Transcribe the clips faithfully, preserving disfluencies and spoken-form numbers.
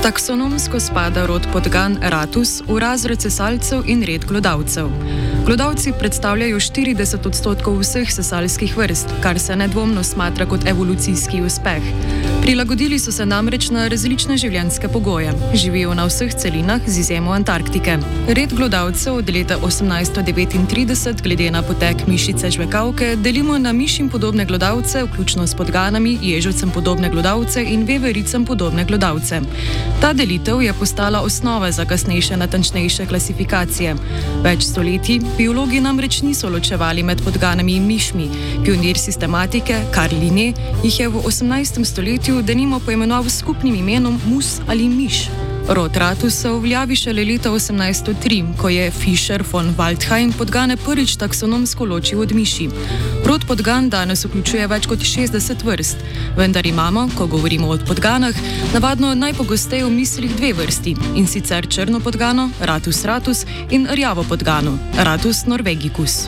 Taksonomsko spada rod podgan Ratus v razred sesalcev in red glodavcev. Glodavci predstavljajo štirideset odstotkov vseh sesalskih vrst, kar se nedvomno smatra kot evolucijski uspeh. Prilagodili so se namreč na različne življenjske pogoje. Živijo na vseh celinah z izjemo Antarktike. Red glodavcev od leta osemnajststo devetintrideset glede na potek mišice žvekavke delimo na mišim podobne glodavce, vključno s podganami, ježovcem podobne glodavce in vevericam podobne glodavce. Ta delitev je postala osnova za kasnejše natančnejše klasifikacije. Več stoletij biologi namreč niso ločevali med podganami in mišmi. Pionir sistematike Carl Linné jih je v osemnajstem stoletju denimo poimenoval s skupnim imenom mus ali miš. Rod Ratus se uveljavi šele leta osemnajststo tri, ko je Fischer von Waldheim podgane prvič taksonomsko ločil od miši. Rod podgan danes vključuje več kot šestdeset vrst, vendar imamo, ko govorimo o podganah, navadno najpogosteje v mislih dve vrsti, in sicer črno podgano, Ratus ratus, in rjavo podgano, Ratus norvegicus.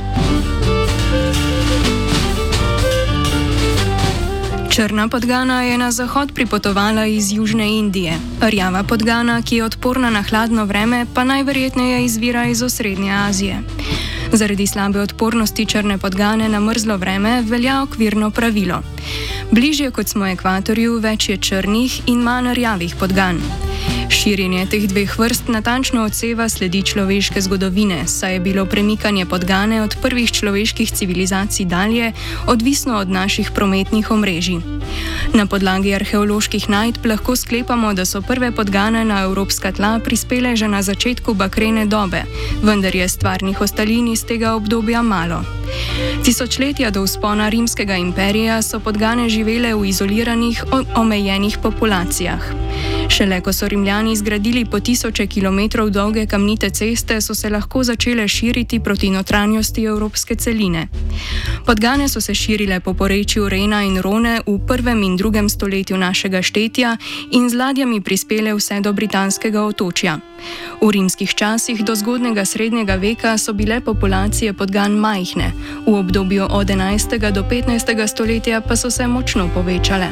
Črna podgana je na zahod pripotovala iz južne Indije. Rjava podgana, ki je odporna na hladno vreme, pa najverjetneje izvira iz osrednje Azije. Zaradi slabe odpornosti črne podgane na mrzlo vreme velja okvirno pravilo. Bližje kot smo ekvatorju, več je črnih in manj rjavih podgan. Širjenje teh dveh vrst natančno odseva sledi človeške zgodovine, saj je bilo premikanje podgane od prvih človeških civilizacij dalje odvisno od naših prometnih omrežij. Na podlagi arheoloških najdb lahko sklepamo, da so prve podgane na evropska tla prispele že na začetku bakrene dobe, vendar je stvarnih ostalin iz tega obdobja malo. Tisočletja do vzpona rimskega imperija so podgane živele v izoliranih, omejenih populacijah. Šele ko so Rimljani zgradili po tisoče kilometrov dolge kamnite ceste, so se lahko začele širiti proti notranjosti evropske celine. Podgane so se širile po porečju Rena in Rone v prvem in drugem stoletju našega štetja in z ladjami prispele vse do britanskega otočja. V rimskih časih do zgodnjega srednjega veka so bile populacije podgan majhne, v obdobju od enajstega do petnajstega stoletja pa so se močno povečale.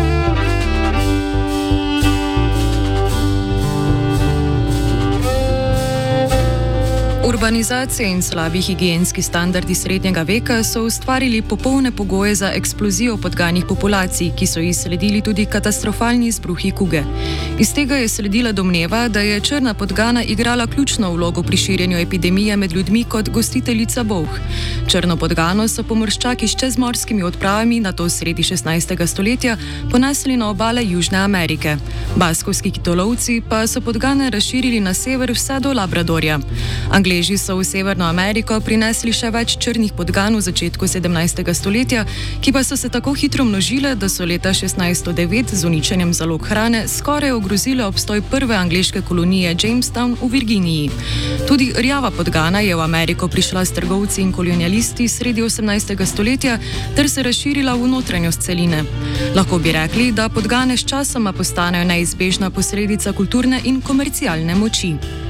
Urbanizacija in slabi higienski standardi srednjega veka so ustvarili popolne pogoje za eksplozijo podganih populacij, ki so ji sledili tudi katastrofalni izbruhi kuge. Iz tega je sledila domneva, da je črna podgana igrala ključno vlogo pri širjenju epidemije med ljudmi kot gostiteljica bolh. Črno podgano so pomorščaki s čezmorskimi odpravami nato sredi šestnajstega stoletja ponesli na obale Južne Amerike. Baskovski kitolovci pa so podgane razširili na sever vse do Labradorja. Angleži so v Severno Ameriko prinesli še več črnih podgan v začetku sedemnajstega stoletja, ki pa so se tako hitro množile, da so leta šestnajststo devet z uničenjem zalog hrane skoraj ogrozile obstoj prve angleške kolonije Jamestown v Virginiji. Tudi rjava podgana je v Ameriko prišla s trgovci in kolonialisti sredi osemnajstega stoletja ter se razširila v notranjost celine. Lahko bi rekli, da podgane sčasoma postanejo neizbežna posledica kulturne in komercialne moči.